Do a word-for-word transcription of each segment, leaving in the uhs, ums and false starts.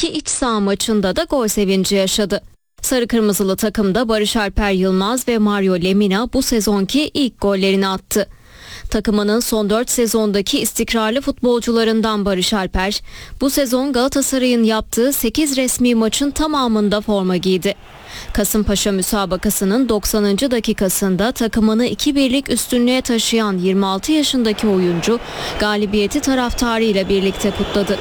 sezondaki iç saha maçında da gol sevinci yaşadı. Sarı kırmızılı takımda Barış Alper Yılmaz ve Mario Lemina bu sezonki ilk gollerini attı. Takımının son dört sezondaki istikrarlı futbolcularından Barış Alper, bu sezon Galatasaray'ın yaptığı sekiz resmi maçın tamamında forma giydi. Kasımpaşa müsabakasının doksanıncı dakikasında takımını iki birlik üstünlüğe taşıyan yirmi altı yaşındaki oyuncu galibiyeti taraftarıyla birlikte kutladı.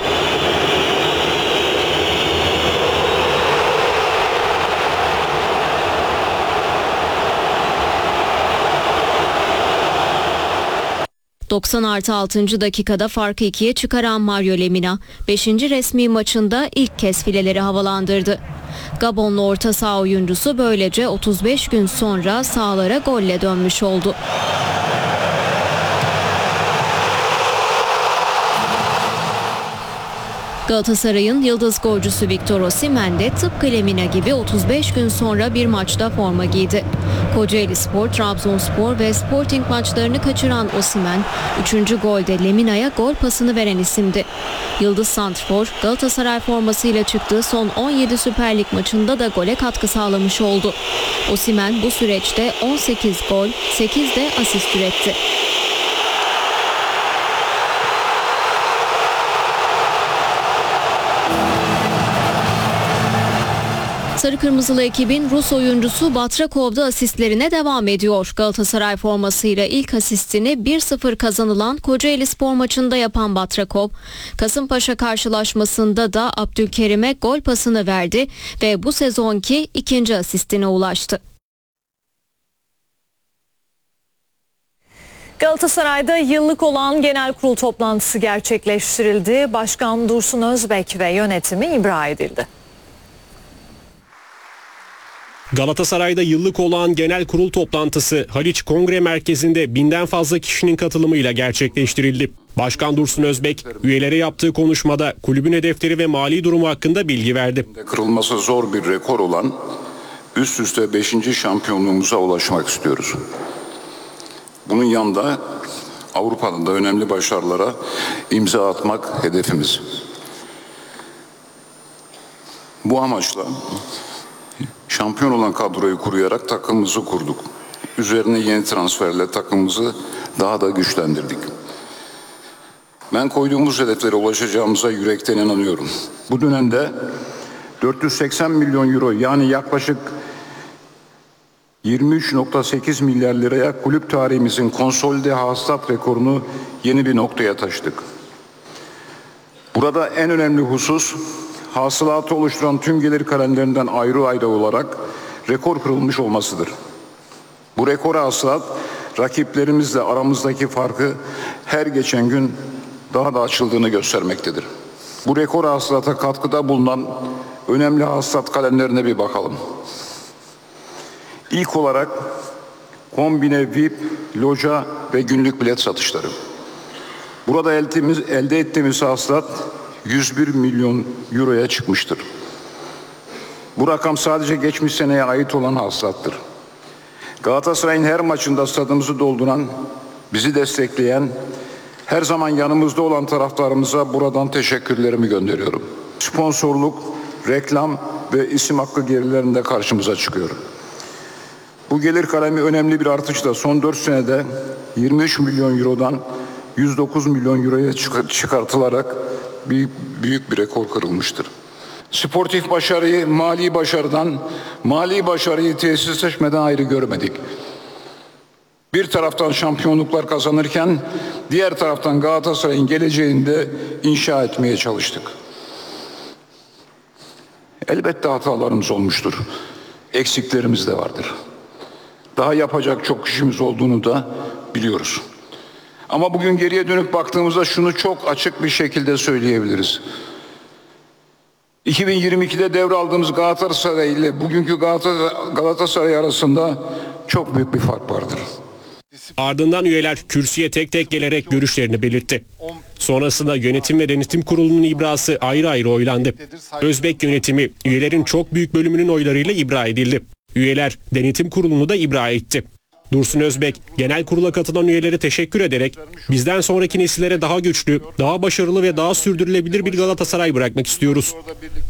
doksan artı altıncı dakikada farkı ikiye çıkaran Mario Lemina, beşinci resmi maçında ilk kez fileleri havalandırdı. Gabonlu orta saha oyuncusu böylece otuz beş gün sonra sahalara golle dönmüş oldu. Galatasaray'ın yıldız golcüsü Victor Osimhen de tıpkı Lemina gibi otuz beş gün sonra bir maçta forma giydi. Kocaelispor, Trabzonspor ve Sporting maçlarını kaçıran Osimhen, üçüncü golde Lemina'ya gol pasını veren isimdi. Yıldız santrfor, Galatasaray formasıyla çıktığı son on yedi Süper Lig maçında da gole katkı sağlamış oldu. Osimhen bu süreçte on sekiz gol, sekiz de asist üretti. Sarı kırmızılı ekibin Rus oyuncusu Batrakov'da asistlerine devam ediyor. Galatasaray formasıyla ilk asistini bir sıfır kazanılan Kocaelispor maçında yapan Batrakov, Kasımpaşa karşılaşmasında da Abdülkerim'e gol pasını verdi ve bu sezonki ikinci asistine ulaştı. Galatasaray'da yıllık olan genel kurul toplantısı gerçekleştirildi. Başkan Dursun Özbek ve yönetimi ibra edildi. Galatasaray'da yıllık olağan genel kurul toplantısı Haliç Kongre Merkezi'nde binden fazla kişinin katılımıyla gerçekleştirildi. Başkan Dursun Özbek, üyelere yaptığı konuşmada kulübün hedefleri ve mali durumu hakkında bilgi verdi. Kırılması zor bir rekor olan üst üste beşinci şampiyonluğumuza ulaşmak istiyoruz. Bunun yanında Avrupa'da da önemli başarılara imza atmak hedefimiz. Bu amaçla şampiyon olan kadroyu kuruyarak takımımızı kurduk. Üzerine yeni transferle takımımızı daha da güçlendirdik. Ben koyduğumuz hedeflere ulaşacağımıza yürekten inanıyorum. Bu dönemde dört yüz seksen milyon euro yani yaklaşık yirmi üç virgül sekiz milyar liraya kulüp tarihimizin konsolide hasılat rekorunu yeni bir noktaya taşıdık. Burada en önemli husus, hasılatı oluşturan tüm gelir kalemlerinden ayrı ayrı olarak rekor kırılmış olmasıdır. Bu rekor hasılat rakiplerimizle aramızdaki farkı her geçen gün daha da açıldığını göstermektedir. Bu rekor hasılata katkıda bulunan önemli hasılat kalemlerine bir bakalım. İlk olarak kombine, V I P, loca ve günlük bilet satışları. Burada elde ettiğimiz hasılat yüz bir milyon euroya çıkmıştır. Bu rakam sadece geçmiş seneye ait olan hasılattır. Galatasaray'ın her maçında stadımızı dolduran, bizi destekleyen, her zaman yanımızda olan taraftarımıza buradan teşekkürlerimi gönderiyorum. Sponsorluk, reklam ve isim hakkı gelirlerinde karşımıza çıkıyor. Bu gelir kalemi önemli bir artışla son dört senede yirmi üç milyon eurodan yüz dokuz milyon euroya çıkartılarak büyük, büyük bir rekor kırılmıştır. Sportif başarıyı mali başarıdan, mali başarıyı tesisleşmeden ayrı görmedik. Bir taraftan şampiyonluklar kazanırken diğer taraftan Galatasaray'ın geleceğini de inşa etmeye çalıştık. Elbette hatalarımız olmuştur. Eksiklerimiz de vardır. Daha yapacak çok işimiz olduğunu da biliyoruz. Ama bugün geriye dönüp baktığımızda şunu çok açık bir şekilde söyleyebiliriz. iki bin yirmi ikide devraldığımız Galatasaray ile bugünkü Galatasaray arasında çok büyük bir fark vardır. Ardından üyeler kürsüye tek tek gelerek görüşlerini belirtti. Sonrasında yönetim ve denetim kurulunun ibrası ayrı ayrı oylandı. Özbek yönetimi üyelerin çok büyük bölümünün oylarıyla ibra edildi. Üyeler denetim kurulunu da ibra etti. Dursun Özbek genel kurula katılan üyelere teşekkür ederek bizden sonraki nesillere daha güçlü, daha başarılı ve daha sürdürülebilir bir Galatasaray bırakmak istiyoruz.